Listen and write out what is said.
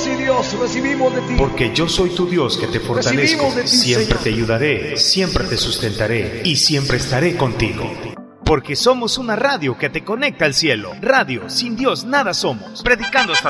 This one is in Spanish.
sí, Dios, recibimos de ti. Porque yo soy tu Dios que te fortalezco. Recibimos de ti, Siempre Señor. te ayudaré, siempre te sustentaré y siempre estaré contigo. Porque somos una radio que te conecta al cielo. Radio, sin Dios nada somos. Predicando hasta